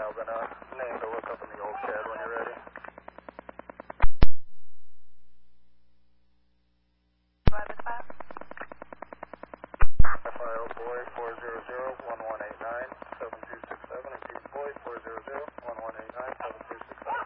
Albina. Name to look up in the old CAD when you're ready. FIO boy 400-1189-7267. Repeat boy 400-1189-7267.